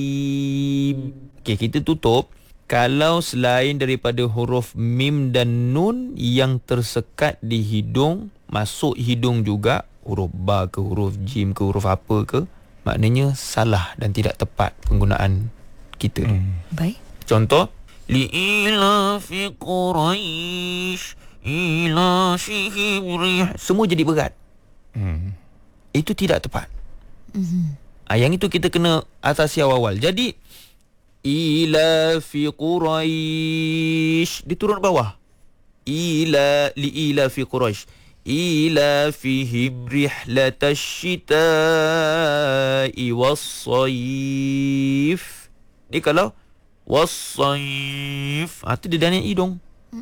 Okey, kita tutup. Kalau selain daripada huruf mim dan nun yang tersekat di hidung, masuk hidung juga, huruf ba ke, huruf jim ke, huruf apa ke, maknanya salah dan tidak tepat penggunaan kita. Baik. Contoh, li'ilafi Quraish ilafihim rih. Semua jadi berat. Itu tidak tepat. Yang itu kita kena atasi awal-awal. Jadi ilafi Quraish diturun bawah. Li'ilafi Quraish ilafihim rihlatash shita'i was-sayf. Ni kalau was-sayf, tu dia dan hidung.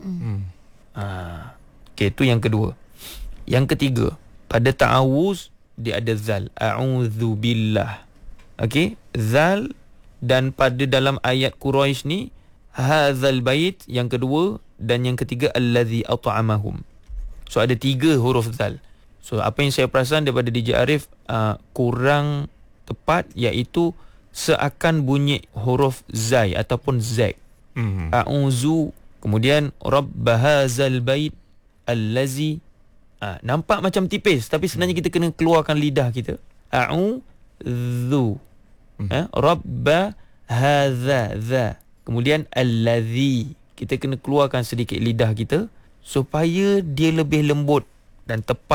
Okey, tu yang kedua. Yang ketiga, pada ta'awuz dia ada zal, a'udzu billah. Okey, zal. Dan pada dalam ayat Quraisy ni, hadzal bait yang kedua, dan yang ketiga allazi at'amahum. So ada 3 huruf zal. So apa yang saya perasan daripada DJ Arif kurang tepat, iaitu seakan bunyi huruf zai ataupun zak. A'udzu, kemudian rabbahazal bait allazi. Nampak macam tipis, tapi sebenarnya kita kena keluarkan lidah kita. A'udzu, rabba hadza za, kemudian allazi. Kita kena keluarkan sedikit lidah kita supaya dia lebih lembut dan tepat